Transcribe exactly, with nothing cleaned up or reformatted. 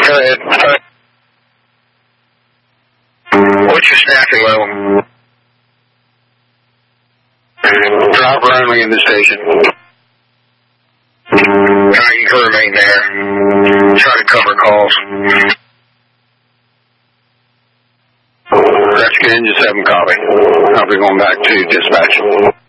Go ahead. What's your staffing level? Driver only in the station. Alright, you can remain there. Try to cover calls. Rescue Engine seven, copy. I'll be going back to dispatch.